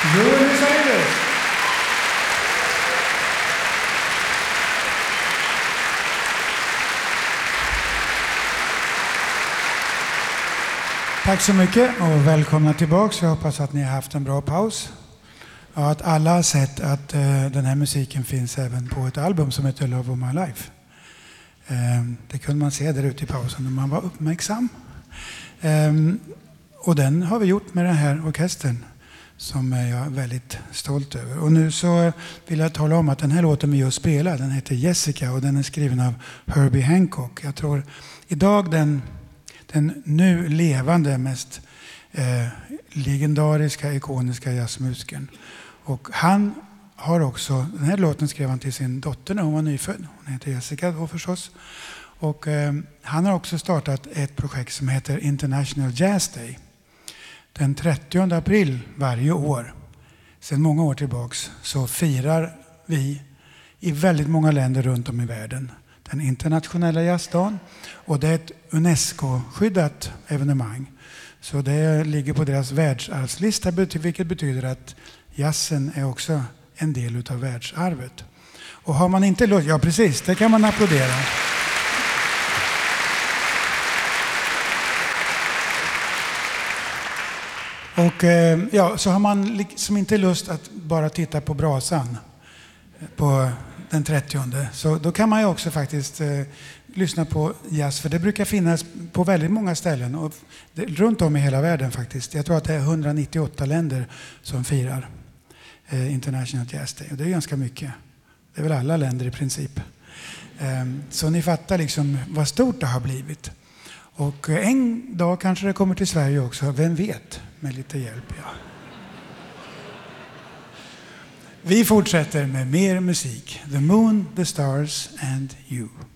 Buenos Aires. Tack så mycket och välkomna tillbaka. Jag hoppas att ni har haft en bra paus. Och att alla har sett att den här musiken finns även på ett album som heter Love of My Life. Det kunde man se där ute i pausen när man var uppmärksam. Och den har vi gjort med den här orkestern som jag är väldigt stolt över. Och nu så vill jag tala om att den här låten vi just spelar, den heter Jessica och den är skriven av Herbie Hancock. Jag tror idag den nu levande, mest legendariska, ikoniska jazzmusikern. Och han har också, den här låten skrev han till sin dotter när hon var nyfödd. Hon heter Jessica då förstås. Och han har också startat ett projekt som heter International Jazz Day. Den 30 april varje år, sedan många år tillbaks, så firar vi i väldigt många länder runt om i världen den internationella jazzdagen. Och det är ett UNESCO-skyddat evenemang. Så det ligger på deras världsarvslista, vilket betyder att jazzen är också en del utav världsarvet. Och har man inte lust, ja precis, det kan man applådera. Och ja, så har man liksom inte lust att bara titta på brasan på den 30. Så då kan man ju också faktiskt lyssna på jazz, för det brukar finnas på väldigt många ställen och runt om i hela världen faktiskt. Jag tror att det är 198 länder som firar International Jazz Day och det är ganska mycket. Det är väl alla länder i princip. Så ni fattar liksom vad stort det har blivit. Och en dag kanske det kommer till Sverige också, vem vet, med lite hjälp. Ja. Vi fortsätter med mer musik. The Moon, the Stars and You.